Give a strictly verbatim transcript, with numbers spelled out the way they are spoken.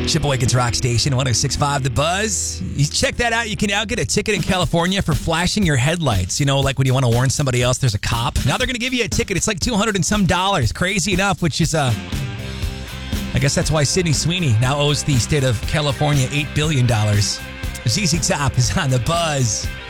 Sheboygan's Rock Station, one oh six point five The Buzz. You check that out. You can now get a ticket in California for flashing your headlights. You know, like when you want to warn somebody else there's a cop. Now they're going to give you a ticket. It's like two hundred and some dollars. Crazy enough, which is, uh, I guess that's why Sydney Sweeney now owes the state of California eight billion dollars. Z Z Top is on The Buzz.